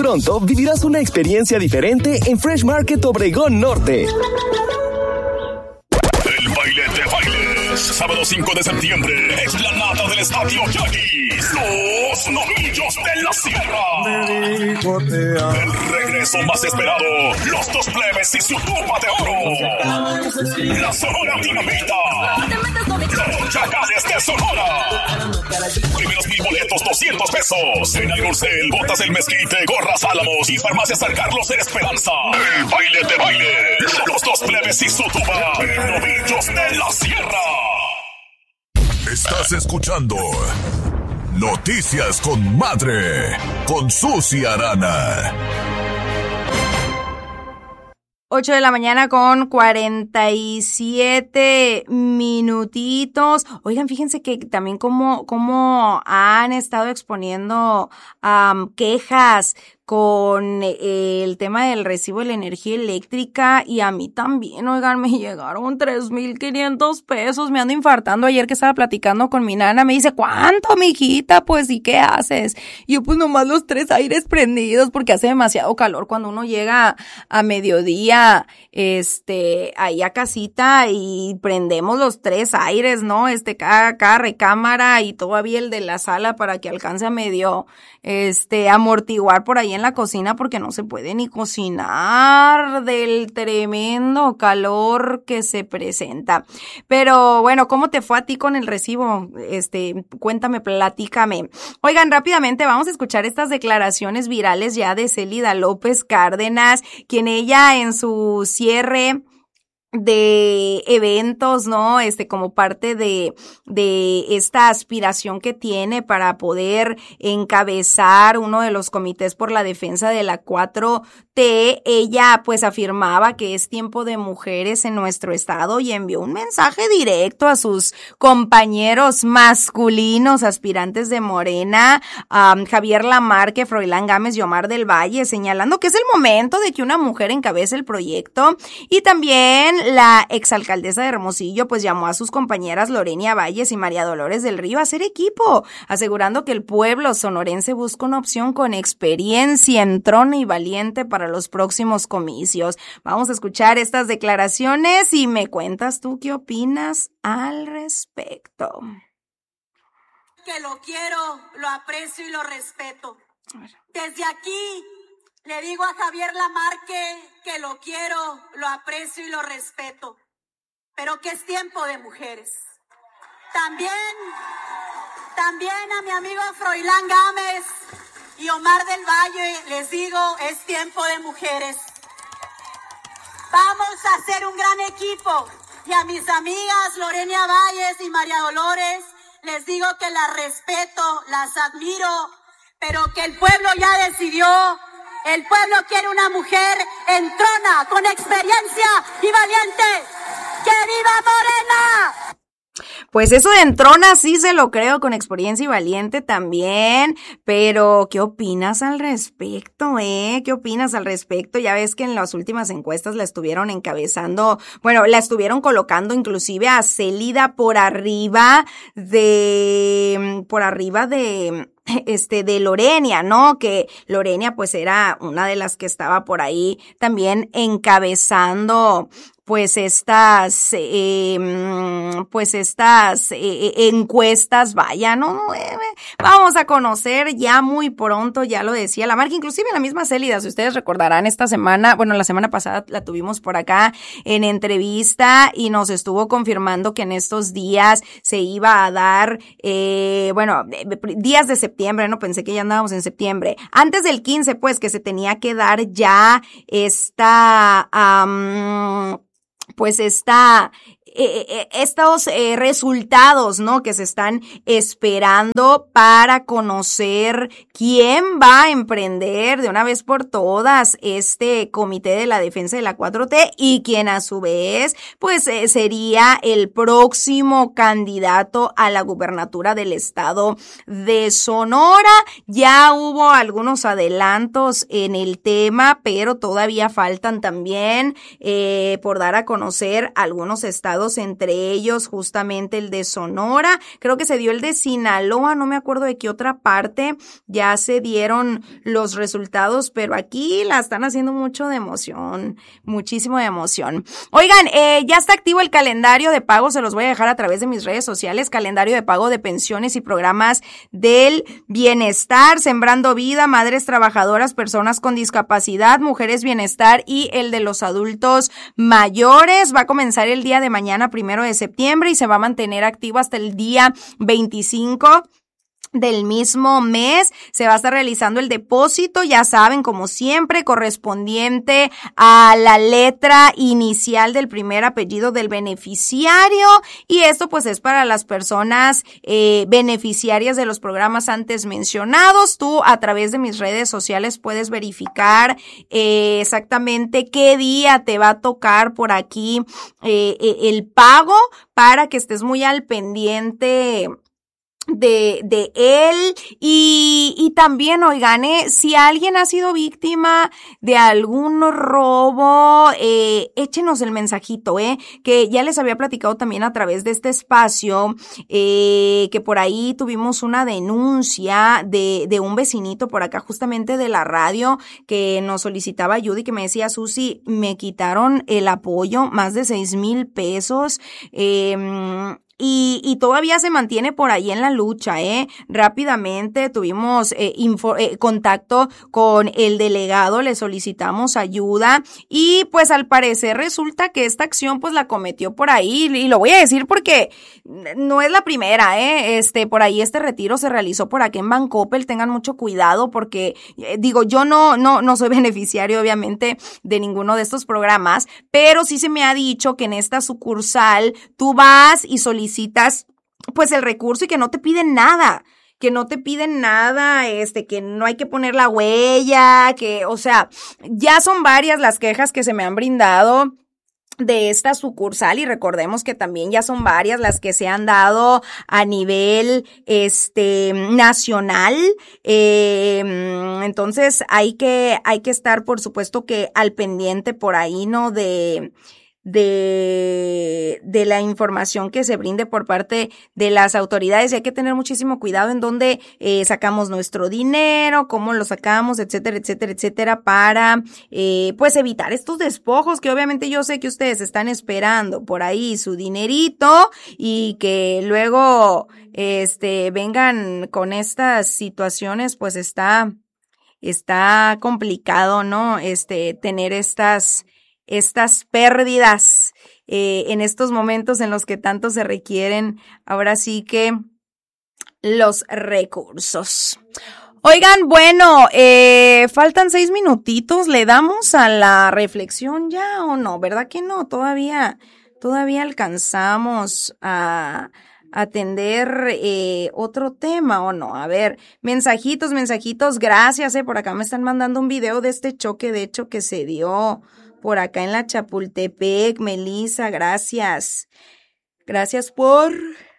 Pronto vivirás una experiencia diferente en Fresh Market Obregón Norte. El baile de bailes. Sábado 5 de septiembre. Explanada del Estadio Yaquis. Los Novillos de la Sierra. El regreso más esperado. Los dos plebes y su tuba de oro. La Sonora Dinamita. Los Chacales de Sonora. Primeros 1,000 boletos, 200 pesos. En Aerocel, Botas del Mezquite, Gorras Álamos y Farmacia San Carlos de Esperanza. El baile de bailes. Los dos plebes y su tuba. Novillos de la Sierra. Estás escuchando Noticias con Madre, con Susi Arana. 8 de la mañana con 47 minutitos. Oigan, fíjense que también como han estado exponiendo quejas con el tema del recibo de la energía eléctrica, y a mí también, oigan, me llegaron 3,500 pesos, me ando infartando. Ayer que estaba platicando con mi nana, me dice, ¿cuánto, mijita? Pues, ¿y qué haces? Y yo, pues, nomás los 3 aires prendidos, porque hace demasiado calor cuando uno llega a mediodía, ahí a casita, y prendemos los 3 aires, ¿no? Cada recámara, y todavía el de la sala para que alcance a medio, amortiguar por ahí en la cocina, porque no se puede ni cocinar del tremendo calor que se presenta. Pero bueno, ¿cómo te fue a ti con el recibo? Cuéntame, platícame. Oigan, rápidamente vamos a escuchar estas declaraciones virales ya de Célida López Cárdenas, quien ella en su cierre de eventos, ¿no? Como parte de esta aspiración que tiene para poder encabezar uno de los comités por la defensa de la 4T, ella pues afirmaba que es tiempo de mujeres en nuestro estado y envió un mensaje directo a sus compañeros masculinos aspirantes de Morena, Javier Lamarque, Froilán Gámez y Omar del Valle, señalando que es el momento de que una mujer encabece el proyecto. Y también la exalcaldesa de Hermosillo pues llamó a sus compañeras Lorenia Valles y María Dolores del Río a hacer equipo, asegurando que el pueblo sonorense busca una opción con experiencia, entrona y valiente para los próximos comicios. Vamos a escuchar estas declaraciones y me cuentas tú qué opinas al respecto. Que lo quiero, lo aprecio y lo respeto. Desde aquí le digo a Javier Lamarque que lo quiero, lo aprecio y lo respeto, pero que es tiempo de mujeres. También a mi amigo Froilán Gámez y Omar del Valle les digo, es tiempo de mujeres. Vamos a hacer un gran equipo. Y a mis amigas Lorenia Valles y María Dolores les digo que las respeto, las admiro, pero que el pueblo ya decidió. El pueblo quiere una mujer entrona, con experiencia y valiente. ¡Que viva Morena! Pues eso de entrona sí se lo creo, con experiencia y valiente también, pero ¿qué opinas al respecto, ¿Qué opinas al respecto? Ya ves que en las últimas encuestas la estuvieron encabezando, bueno, la estuvieron colocando inclusive a Célida por arriba de Lorenia, ¿no? Que Lorenia pues era una de las que estaba por ahí también encabezando pues estas encuestas, vaya, ¿no? Vamos a conocer ya muy pronto, ya lo decía la marca, inclusive la misma Célida, si ustedes recordarán la semana pasada la tuvimos por acá en entrevista y nos estuvo confirmando que en estos días se iba a dar, días de septiembre, no pensé que ya andábamos en septiembre, antes del 15 pues que se tenía que dar ya estos resultados, ¿no? Que se están esperando para conocer quién va a emprender de una vez por todas este comité de la defensa de la 4T y quien a su vez, pues, sería el próximo candidato a la gubernatura del estado de Sonora. Ya hubo algunos adelantos en el tema, pero todavía faltan también por dar a conocer algunos estados estados, entre ellos justamente el de Sonora, creo que se dio el de Sinaloa, no me acuerdo de qué otra parte, ya se dieron los resultados, pero aquí la están haciendo mucho de emoción, muchísimo de emoción. Oigan, ya está activo el calendario de pago, se los voy a dejar a través de mis redes sociales, calendario de pago de pensiones y programas del bienestar, Sembrando Vida, Madres Trabajadoras, Personas con Discapacidad, Mujeres Bienestar y el de los adultos mayores. Va a comenzar el día de mañana, 1 de septiembre, y se va a mantener activo hasta el día 25 del mismo mes. Se va a estar realizando el depósito, ya saben, como siempre, correspondiente a la letra inicial del primer apellido del beneficiario, y esto pues es para las personas beneficiarias de los programas antes mencionados. Tú a través de mis redes sociales puedes verificar exactamente qué día te va a tocar por aquí el pago, para que estés muy al pendiente de él. Y también, oigan, si alguien ha sido víctima de algún robo, échenos el mensajito, que ya les había platicado también a través de este espacio, que por ahí tuvimos una denuncia de un vecinito por acá, justamente de la radio, que nos solicitaba ayuda y que me decía: Susi, me quitaron el apoyo, más de 6,000 pesos, y todavía se mantiene por ahí en la lucha, Rápidamente tuvimos contacto con el delegado, le solicitamos ayuda, y pues al parecer resulta que esta acción pues la cometió por ahí, y lo voy a decir porque no es la primera, por ahí este retiro se realizó por aquí en Bancoppel. Tengan mucho cuidado porque, yo no soy beneficiario obviamente de ninguno de estos programas, pero sí se me ha dicho que en esta sucursal tú vas y solicitas pues el recurso y que no te piden nada, que no hay que poner la huella, ya son varias las quejas que se me han brindado de esta sucursal, y recordemos que también ya son varias las que se han dado a nivel nacional. Entonces hay que estar, por supuesto, que al pendiente por ahí, ¿no? de la información que se brinde por parte de las autoridades, y hay que tener muchísimo cuidado en dónde sacamos nuestro dinero, cómo lo sacamos, etcétera, etcétera, etcétera, para pues evitar estos despojos, que obviamente yo sé que ustedes están esperando por ahí su dinerito, y que luego vengan con estas situaciones. Pues está complicado, ¿no? Tener estas pérdidas en estos momentos en los que tanto se requieren, ahora sí que, los recursos. Oigan, bueno, faltan 6 minutitos, ¿le damos a la reflexión ya o no? ¿Verdad que no? Todavía alcanzamos a atender otro tema, ¿o no? A ver, mensajitos, gracias, por acá me están mandando un video de este choque, de hecho, que se dio por acá en la Chapultepec. Melissa, gracias. Gracias por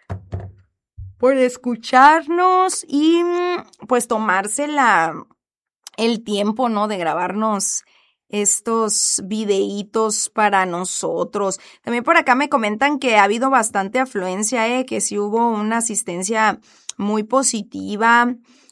escucharnos y pues tomarse el tiempo, ¿no? De grabarnos estos videitos para nosotros. También por acá me comentan que ha habido bastante afluencia, que sí hubo una asistencia muy positiva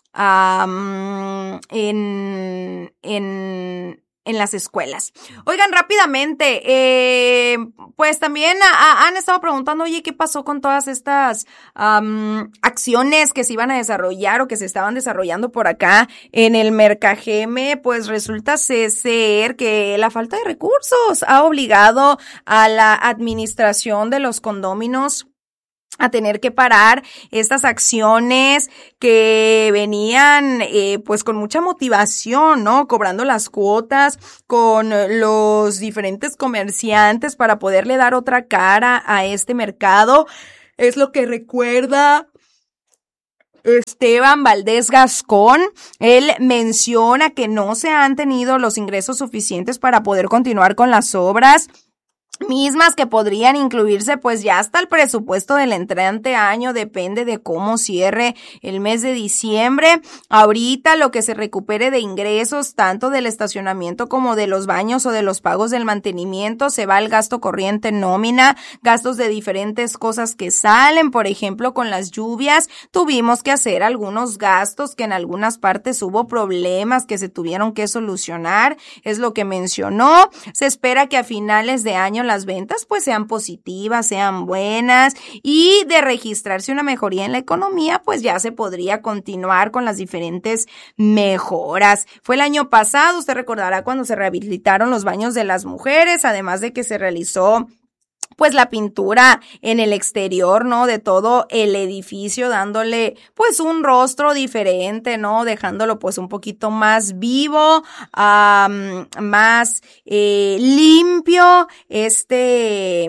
en las escuelas. Oigan, rápidamente, pues también han estado preguntando, oye, ¿qué pasó con todas estas acciones que se iban a desarrollar o que se estaban desarrollando por acá en el Mercajeme? Pues resulta ser que la falta de recursos ha obligado a la administración de los condóminos a tener que parar estas acciones que venían pues con mucha motivación, ¿no? Cobrando las cuotas con los diferentes comerciantes para poderle dar otra cara a este mercado. Es lo que recuerda Esteban Valdés Gascón. Él menciona que no se han tenido los ingresos suficientes para poder continuar con las obras. mismas que podrían incluirse pues ya hasta el presupuesto del entrante año, depende de cómo cierre el mes de diciembre. Ahorita lo que se recupere de ingresos tanto del estacionamiento como de los baños o de los pagos del mantenimiento se va al gasto corriente nómina, gastos de diferentes cosas que salen, por ejemplo con las lluvias tuvimos que hacer algunos gastos que en algunas partes hubo problemas que se tuvieron que solucionar, es lo que mencionó. Se espera que a finales de año las ventas pues sean positivas, sean buenas y de registrarse una mejoría en la economía pues ya se podría continuar con las diferentes mejoras. Fue el año pasado, usted recordará cuando se rehabilitaron los baños de las mujeres, además de que se realizó pues la pintura en el exterior, ¿no? De todo el edificio, dándole pues un rostro diferente, ¿no? Dejándolo pues un poquito más vivo, más limpio, este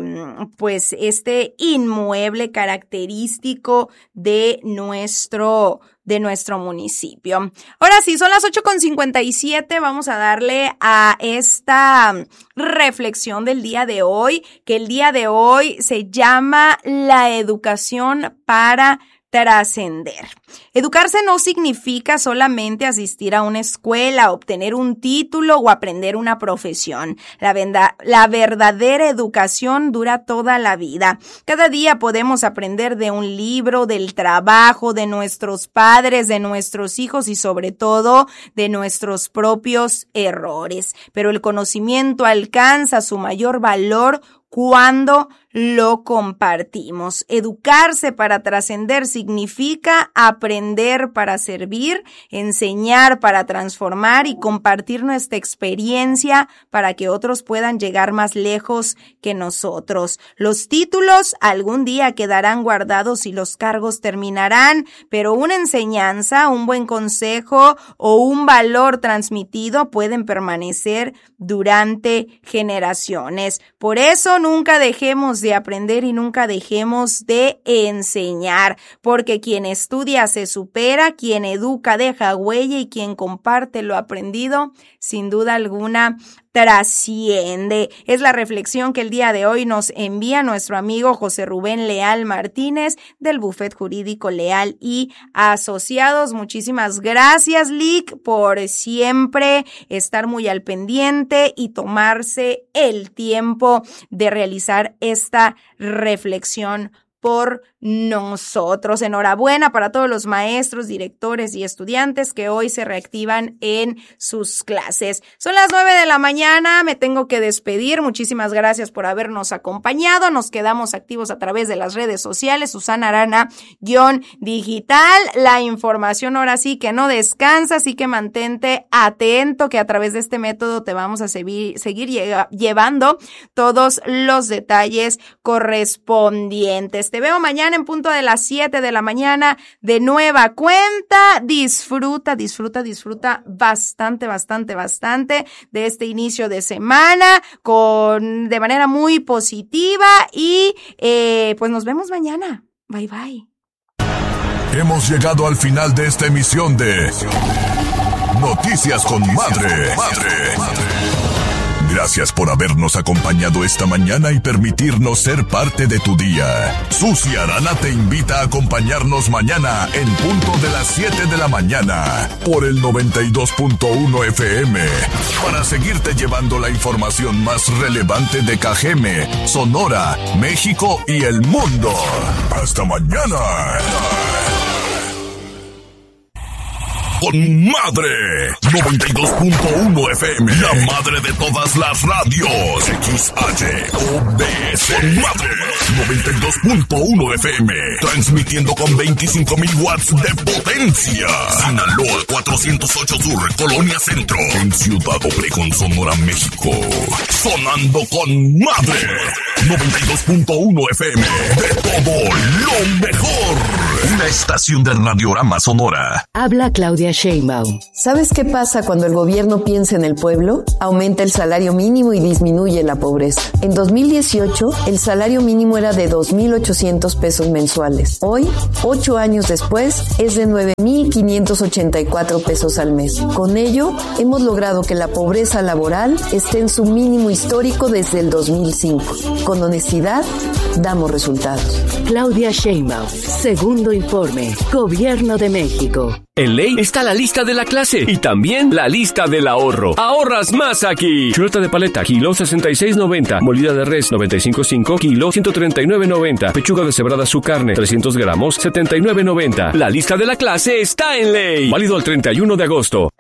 inmueble característico de nuestro municipio. Ahora sí, son las 8:57, vamos a darle a esta reflexión del día de hoy, que el día de hoy se llama la educación para trascender. Educarse no significa solamente asistir a una escuela, obtener un título o aprender una profesión. La verdadera educación dura toda la vida. Cada día podemos aprender de un libro, del trabajo, de nuestros padres, de nuestros hijos y sobre todo de nuestros propios errores. Pero el conocimiento alcanza su mayor valor cuando lo compartimos. Educarse para trascender significa aprender para servir, enseñar para transformar y compartir nuestra experiencia para que otros puedan llegar más lejos que nosotros. Los títulos algún día quedarán guardados y los cargos terminarán, pero una enseñanza, un buen consejo o un valor transmitido pueden permanecer durante generaciones. Por eso nunca dejemos de aprender y nunca dejemos de enseñar, porque quien estudia se supera, quien educa deja huella y quien comparte lo aprendido, sin duda alguna, trasciende. Es la reflexión que el día de hoy nos envía nuestro amigo José Rubén Leal Martínez del Bufet Jurídico Leal y Asociados. Muchísimas gracias, Lic, por siempre estar muy al pendiente y tomarse el tiempo de realizar esta reflexión por nosotros. Enhorabuena para todos los maestros, directores y estudiantes que hoy se reactivan en sus clases. Son las 9 de la mañana, me tengo que despedir. Muchísimas gracias por habernos acompañado. Nos quedamos activos a través de las redes sociales, Susana Arana _digital. La información ahora sí que no descansa, así que mantente atento que a través de este método te vamos a seguir llevando todos los detalles correspondientes. Te veo mañana en punto de las 7 de la mañana de nueva cuenta. Disfruta bastante de este inicio de semana de manera muy positiva y pues nos vemos mañana. Bye bye. Hemos llegado al final de esta emisión de Noticias con Madre. Gracias por habernos acompañado esta mañana y permitirnos ser parte de tu día. Susi Arana te invita a acompañarnos mañana en punto de las 7 de la mañana por el 92.1 FM para seguirte llevando la información más relevante de Cajeme, Sonora, México y el mundo. ¡Hasta mañana! Con Madre 92.1 FM, la madre de todas las radios. XHOBS con Madre 92.1 FM, transmitiendo con 25,000 watts de potencia. Sinaloa 408 Sur, Colonia Centro, en Ciudad Obregón, Sonora, México. Sonando con Madre 92.1 FM, de todo lo mejor. una estación de Radiorama Sonora. Habla Claudia Sheinbaum. ¿Sabes qué pasa cuando el gobierno piensa en el pueblo? Aumenta el salario mínimo y disminuye la pobreza. En 2018, el salario mínimo era de 2,800 pesos mensuales. Hoy, 8 años después, es de 9,584 pesos al mes. Con ello, hemos logrado que la pobreza laboral esté en su mínimo histórico desde el 2005. Con honestidad, damos resultados. Claudia Sheinbaum, segundo informe, Gobierno de México. En Ley está la lista de la clase y también la lista del ahorro. ¡Ahorras más aquí! Chuleta de paleta, kilo 66.90. Molida de res, 95.5, kilo 139.90. Pechuga deshebrada su carne, 300 gramos, 79.90. La lista de la clase está en Ley. Válido al 31 de agosto.